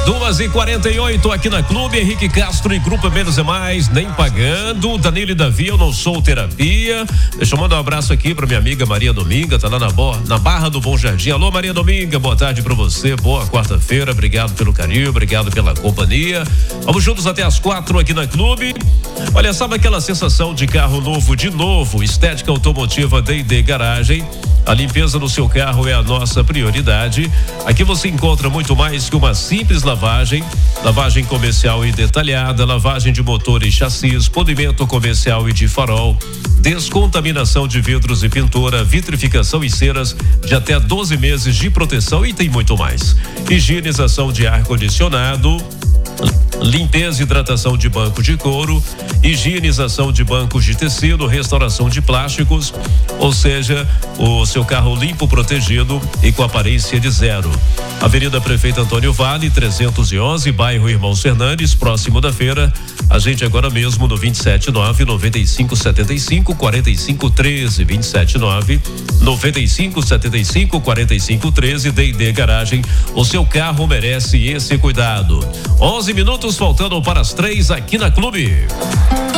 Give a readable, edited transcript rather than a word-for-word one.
2h48 aqui na Clube. Henrique Castro e Grupo Menos é Mais, nem pagando. Danilo e Davi, eu não sou terapia. Deixa eu mandar um abraço aqui pra minha amiga Maria Dominga, tá lá na Barra do Bom Jardim. Alô, Maria Dominga, boa tarde pra você, boa quarta-feira, obrigado pelo carinho, obrigado pela companhia. Vamos juntos até as 4 aqui na Clube. Olha, sabe aquela sensação de carro novo de novo? Estética Automotiva D&D Garagem. A limpeza do seu carro é a nossa prioridade. Aqui você encontra muito mais que uma simples lavagem comercial e detalhada, lavagem de motor e chassis, polimento comercial e de farol, descontaminação de vidros e pintura, vitrificação e ceras de até 12 meses de proteção e tem muito mais. Higienização de ar-condicionado, limpeza e hidratação de banco de couro, higienização de bancos de tecido, restauração de plásticos, ou seja, o seu carro limpo, protegido e com aparência de zero. Avenida Prefeito Antônio Vale, 311, bairro Irmãos Fernandes, próximo da feira. A gente agora mesmo no 279-9575-4513, 279-9575-4513, D&D Garagem. O seu carro merece esse cuidado. 11 minutos faltando para as 3 aqui na Clube.